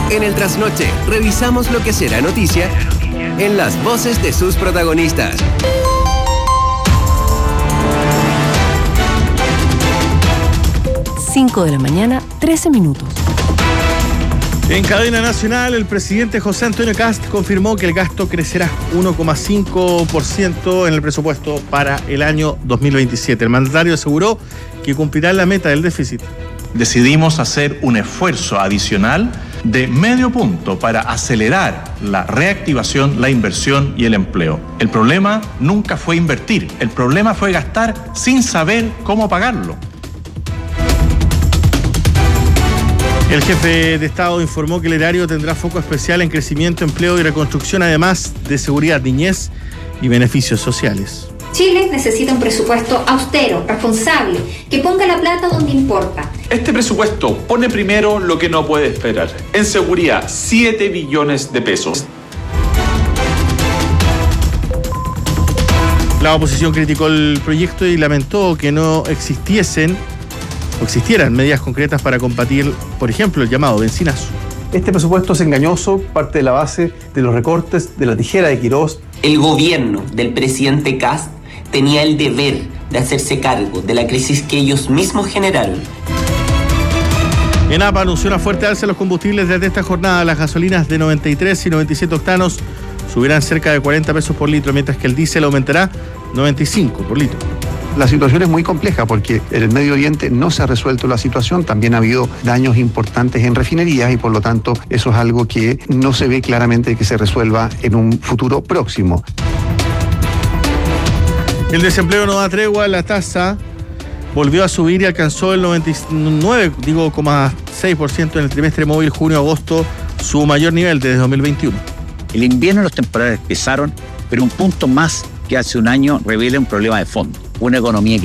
En el Trasnoche, revisamos lo que será noticia en las voces de sus protagonistas. Cinco de la mañana, 13 minutos. En cadena nacional, el presidente José Antonio Kast confirmó que el gasto crecerá 1,5% en el presupuesto para el año 2027. El mandatario aseguró que cumplirá la meta del déficit. Decidimos hacer un esfuerzo adicional de medio punto para acelerar la reactivación, la inversión y el empleo. El problema nunca fue invertir, el problema fue gastar sin saber cómo pagarlo. El jefe de Estado informó que el erario tendrá foco especial en crecimiento, empleo y reconstrucción, además de seguridad, niñez y beneficios sociales. Chile necesita un presupuesto austero, responsable, que ponga la plata donde importa. Este presupuesto pone primero lo que no puede esperar. En seguridad, 7 billones de pesos. La oposición criticó el proyecto y lamentó que no existieran medidas concretas para combatir, por ejemplo, el llamado bencinazo. Este presupuesto es engañoso, parte de la base de los recortes de la tijera de Quirós. El gobierno del presidente Kast tenía el deber de hacerse cargo de la crisis que ellos mismos generaron. ENAP anunció una fuerte alza en los combustibles desde esta jornada. Las gasolinas de 93 y 97 octanos subirán cerca de 40 pesos por litro, mientras que el diésel aumentará 95 por litro. La situación es muy compleja porque en el Medio Oriente no se ha resuelto la situación, también ha habido daños importantes en refinerías y por lo tanto eso es algo que no se ve claramente que se resuelva en un futuro próximo. El desempleo no da tregua, la tasa volvió a subir y alcanzó el 99,6% en el trimestre móvil junio-agosto, su mayor nivel desde 2021. El invierno y los temporales pesaron, pero un punto más que hace un año revela un problema de fondo. Una economía que